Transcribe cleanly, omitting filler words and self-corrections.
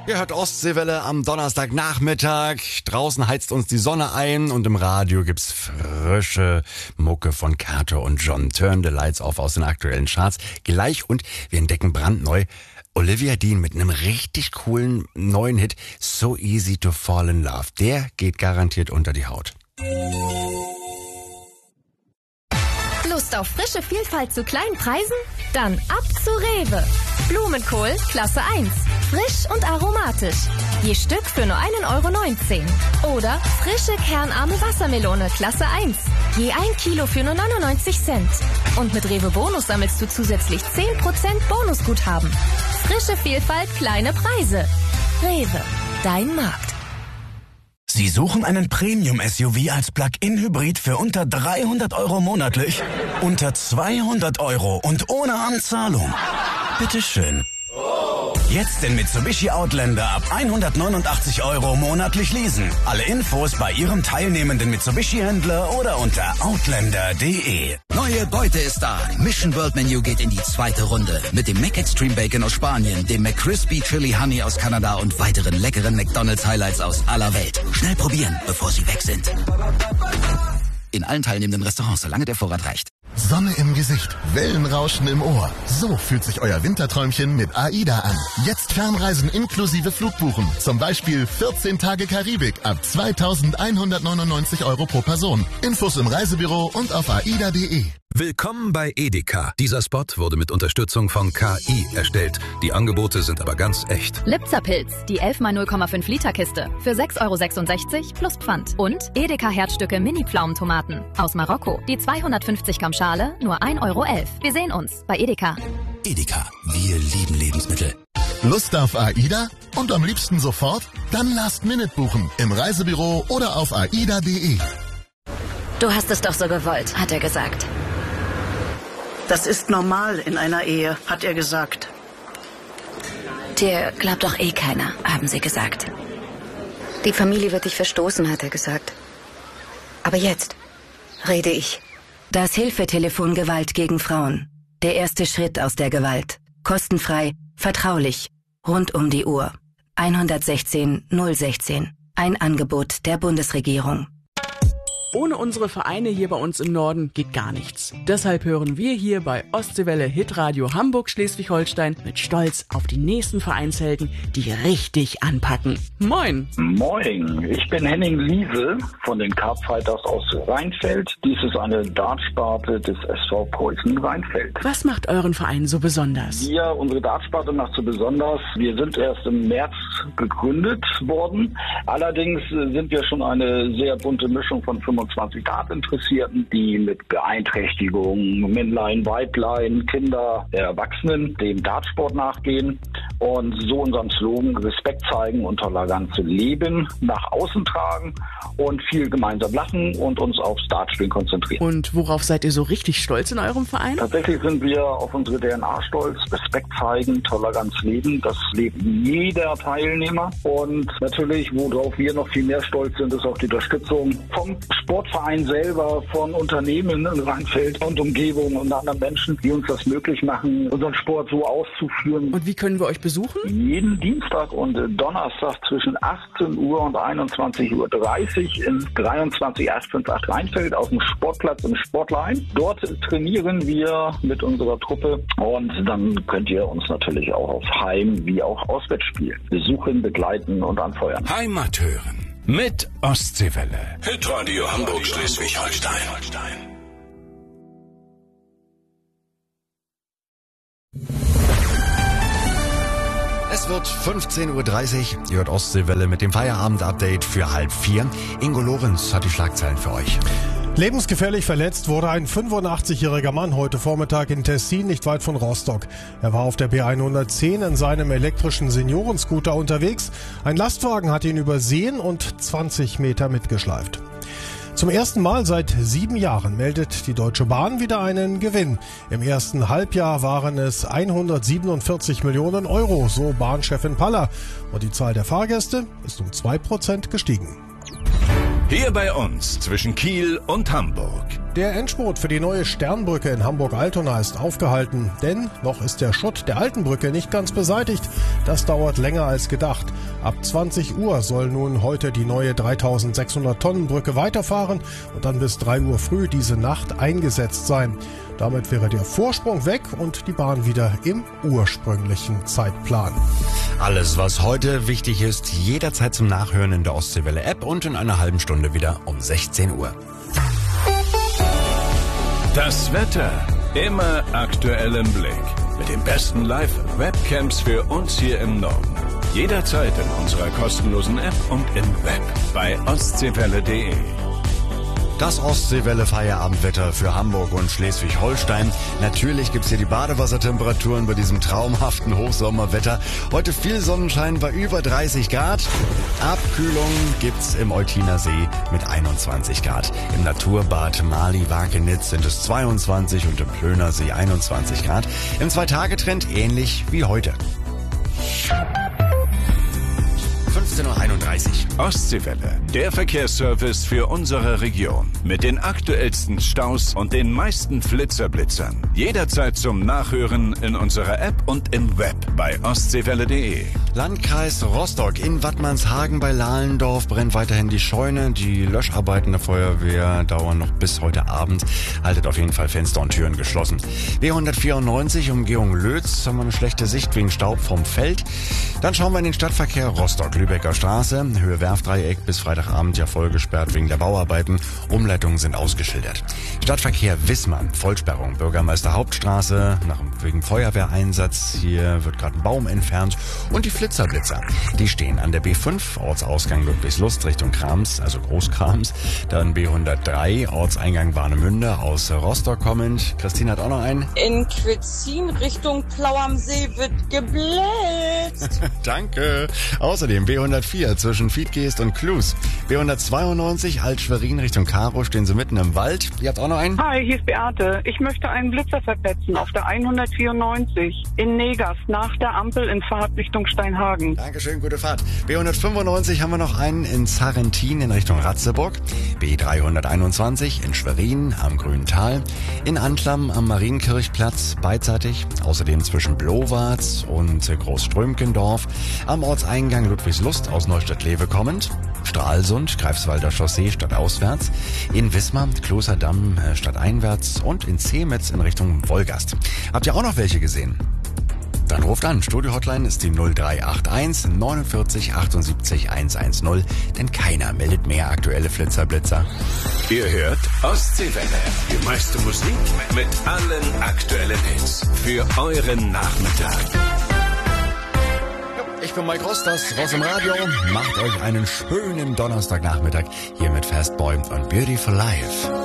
Ihr hört Ostseewelle am Donnerstagnachmittag. Draußen heizt uns die Sonne ein und im Radio gibt's frische Mucke von Kato und John. Turn the Lights Off aus den aktuellen Charts. Gleich und wir entdecken brandneu Olivia Dean mit einem richtig coolen neuen Hit So Easy to Fall in Love. Der geht garantiert unter die Haut. Lust auf frische Vielfalt zu kleinen Preisen? Dann ab zu Rewe. Blumenkohl Klasse 1. Frisch und aromatisch. Je Stück für nur 1,19 €. Oder frische kernarme Wassermelone Klasse 1. Je 1 Kilo für nur 99 Cent. Und mit Rewe Bonus sammelst du zusätzlich 10% Bonusguthaben. Frische Vielfalt, kleine Preise. Rewe, dein Markt. Sie suchen einen Premium-SUV als Plug-in-Hybrid für unter 300 € monatlich? Unter 200 € und ohne Anzahlung? Bitteschön. Jetzt den Mitsubishi Outlander ab 189 € monatlich leasen. Alle Infos bei Ihrem teilnehmenden Mitsubishi-Händler oder unter outlander.de. Neue Beute ist da. Mission World Menu geht in die zweite Runde. Mit dem Mac Extreme Bacon aus Spanien, dem McCrispy Chili Honey aus Kanada und weiteren leckeren McDonald's Highlights aus aller Welt. Schnell probieren, bevor sie weg sind. In allen teilnehmenden Restaurants, solange der Vorrat reicht. Sonne im Gesicht, Wellenrauschen im Ohr. So fühlt sich euer Winterträumchen mit AIDA an. Jetzt Fernreisen inklusive Flugbuchen. Zum Beispiel 14 Tage Karibik ab 2.199 € pro Person. Infos im Reisebüro und auf aida.de. Willkommen bei Edeka. Dieser Spot wurde mit Unterstützung von KI erstellt. Die Angebote sind aber ganz echt. Lipzer-Pilz, die 11x0,5 Liter Kiste für 6,66 € plus Pfand. Und Edeka Herzstücke Mini-Pflaumentomaten aus Marokko. Die 250 Gramm Schale nur 1,11 €. Wir sehen uns bei Edeka. Edeka, wir lieben Lebensmittel. Lust auf AIDA? Und am liebsten sofort? Dann Last Minute buchen im Reisebüro oder auf aida.de. Du hast es doch so gewollt, hat er gesagt. Das ist normal in einer Ehe, hat er gesagt. Dir glaubt doch eh keiner, haben sie gesagt. Die Familie wird dich verstoßen, hat er gesagt. Aber jetzt rede ich. Das Hilfetelefon Gewalt gegen Frauen. Der erste Schritt aus der Gewalt. Kostenfrei, vertraulich, rund um die Uhr. 116 016. Ein Angebot der Bundesregierung. Ohne unsere Vereine hier bei uns im Norden geht gar nichts. Deshalb hören wir hier bei Ostseewelle Hitradio Hamburg-Schleswig-Holstein mit Stolz auf die nächsten Vereinshelden, die richtig anpacken. Moin! Moin, ich bin Henning Liese von den Carpfighters aus Rheinfeld. Dies ist eine Dartsparte des SV Preußen Rheinfeld. Was macht euren Verein so besonders? Unsere Dartsparte macht so besonders. Wir sind erst im März gegründet worden. Allerdings sind wir schon eine sehr bunte Mischung von 25 Dartinteressierten, die mit Beeinträchtigungen, Männlein, Weiblein, Kinder, Erwachsenen dem Dartsport nachgehen und so unseren Slogan Respekt zeigen und Toleranz leben nach außen tragen und viel gemeinsam lachen und uns aufs Dartspielen konzentrieren. Und worauf seid ihr so richtig stolz in eurem Verein? Tatsächlich sind wir auf unsere DNA stolz. Respekt zeigen, Toleranz leben, das lebt jeder Teilnehmer. Und natürlich, worauf wir noch viel mehr stolz sind, ist auch die Unterstützung vom Sportverein selber, von Unternehmen in Rheinfeld und Umgebung und anderen Menschen, die uns das möglich machen, unseren Sport so auszuführen. Und wie können wir euch besuchen? Jeden Dienstag und Donnerstag zwischen 18 Uhr und 21:30 Uhr in 23858 Rheinfeld auf dem Sportplatz im Sportlein. Dort trainieren wir mit unserer Truppe und dann könnt ihr uns natürlich auch auf Heim- wie auch Auswärtsspielen besuchen, begleiten und anfeuern. Heimat hören mit Ostseewelle. Hitradio Hamburg-Schleswig-Holstein. Es wird 15:30 Uhr. Ihr hört Ostseewelle mit dem Feierabend-Update für 3:30. Ingo Lorenz hat die Schlagzeilen für euch. Lebensgefährlich verletzt wurde ein 85-jähriger Mann heute Vormittag in Tessin, nicht weit von Rostock. Er war auf der B110 in seinem elektrischen Seniorenscooter unterwegs. Ein Lastwagen hat ihn übersehen und 20 Meter mitgeschleift. Zum ersten Mal seit 7 Jahren meldet die Deutsche Bahn wieder einen Gewinn. Im ersten Halbjahr waren es 147 Millionen Euro, so Bahnchefin Paller. Und die Zahl der Fahrgäste ist um 2% gestiegen. Hier bei uns zwischen Kiel und Hamburg. Der Endspurt für die neue Sternbrücke in Hamburg-Altona ist aufgehalten, denn noch ist der Schutt der alten Brücke nicht ganz beseitigt. Das dauert länger als gedacht. Ab 20 Uhr soll nun heute die neue 3600 Tonnen Brücke weiterfahren und dann bis 3 Uhr früh diese Nacht eingesetzt sein. Damit wäre der Vorsprung weg und die Bahn wieder im ursprünglichen Zeitplan. Alles, was heute wichtig ist, jederzeit zum Nachhören in der Ostseewelle-App und in einer halben Stunde wieder um 16 Uhr. Das Wetter immer aktuell im Blick. Mit den besten Live-Webcams für uns hier im Norden. Jederzeit in unserer kostenlosen App und im Web bei ostseewelle.de. Das Ostseewelle-Feierabendwetter für Hamburg und Schleswig-Holstein. Natürlich gibt's hier die Badewassertemperaturen bei diesem traumhaften Hochsommerwetter. Heute viel Sonnenschein bei über 30 Grad. Abkühlung gibt's im Eutiner See mit 21 Grad. Im Naturbad Mali-Wakenitz sind es 22 und im Plöner See 21 Grad. Im 2-Tage-Trend ähnlich wie heute. 15.31 Uhr. Ostseewelle, der Verkehrsservice für unsere Region. Mit den aktuellsten Staus und den meisten Flitzerblitzern. Jederzeit zum Nachhören in unserer App und im Web bei ostseewelle.de. Landkreis Rostock. In Wattmannshagen bei Lahlendorf brennt weiterhin die Scheune. Die Löscharbeiten der Feuerwehr dauern noch bis heute Abend. Haltet auf jeden Fall Fenster und Türen geschlossen. B194 Umgehung Lötz, haben wir eine schlechte Sicht wegen Staub vom Feld. Dann schauen wir in den Stadtverkehr Rostock. Lübecker Straße, Höhe Werfdreieck bis Freitagabend ja voll gesperrt wegen der Bauarbeiten. Umleitungen sind ausgeschildert. Stadtverkehr Wismar, Vollsperrung, Bürgermeister Hauptstraße, wegen Feuerwehreinsatz. Hier wird gerade ein Baum entfernt. Und die Flitzerblitzer, die stehen an der B5, Ortsausgang Ludwigslust Richtung Krams, also Großkrams. Dann B103, Ortseingang Warnemünde, aus Rostock kommend. Christine hat auch noch einen. In Quitzin Richtung Plau am See wird geblitzt. Danke. Außerdem B104 zwischen Fiedgeest und Klus. B192 Alt-Schwerin Richtung Karo, stehen sie mitten im Wald. Ihr habt auch noch einen? Hi, hier ist Beate. Ich möchte einen Blitzer verpetzen auf der 194 in Negas nach der Ampel in Fahrtrichtung Steinhagen. Dankeschön, gute Fahrt. B195 haben wir noch einen in Sarrentin in Richtung Ratzeburg. B321 in Schwerin am Grüntal. In Antlam am Marienkirchplatz beidseitig. Außerdem zwischen Blowarz und Großströmkendorf. Am Ortseingang Ludwigslust aus Neustadt-Lewe kommend. Stralsund, Greifswalder Chaussee stadtauswärts. In Wismar, Klosterdamm stadteinwärts und in Zemetz in Richtung Wolgast. Habt ihr auch noch welche gesehen? Dann ruft an. Studio-Hotline ist die 0381 49 78 110, denn keiner meldet mehr aktuelle Flitzer-Blitzer. Ihr hört Ostseewelle, die meiste Musik mit allen aktuellen Hits für euren Nachmittag. Ich bin Mike Ross, das Ross im Radio. Macht euch einen schönen Donnerstagnachmittag hier mit Fastboy und Beautiful Life.